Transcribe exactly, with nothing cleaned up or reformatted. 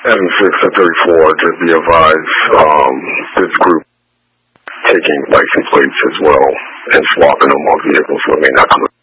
Seven six and thirty-four, to be advised, um, this group taking license plates as well and swapping them on vehicles, so it may not come